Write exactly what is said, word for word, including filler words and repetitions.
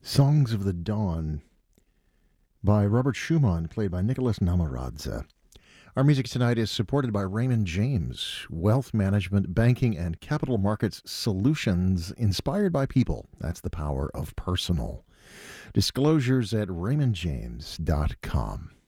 Songs of the Dawn by Robert Schumann, played by Nicholas Namaradze. Our music tonight is supported by Raymond James, wealth management, banking, and capital markets solutions inspired by people. That's the power of personal. Disclosures at raymond james dot com.